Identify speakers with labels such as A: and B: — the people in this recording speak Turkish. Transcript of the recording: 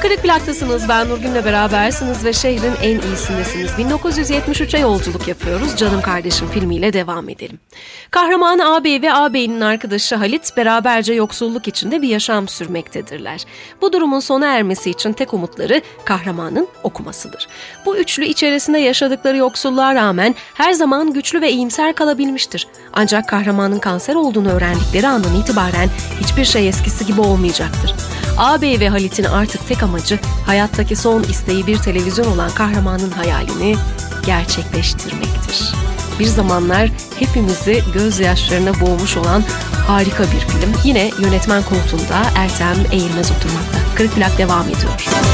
A: Kırık Plak'tasınız, ben Nurgün'le berabersiniz ve şehrin en iyisindesiniz. 1973'e yolculuk yapıyoruz. Canım Kardeşim filmiyle devam edelim. Kahraman ağabey ve ağabeyinin arkadaşı Halit beraberce yoksulluk içinde bir yaşam sürmektedirler. Bu durumun sona ermesi için tek umutları kahramanın okumasıdır. Bu üçlü içerisinde yaşadıkları yoksulluğa rağmen her zaman güçlü ve iyimser kalabilmiştir. Ancak kahramanın kanser olduğunu öğrendikleri andan itibaren hiçbir şey eskisi gibi olmayacaktır. Ağabey ve Halit'in artık tek amacı hayattaki son isteği bir televizyon olan kahramanın hayalini gerçekleştirmektir. Bir zamanlar hepimizi gözyaşlarına boğmuş olan harika bir film. Yine yönetmen koltuğunda Ertem Eğilmez oturmakta. Kırık Plak devam ediyor.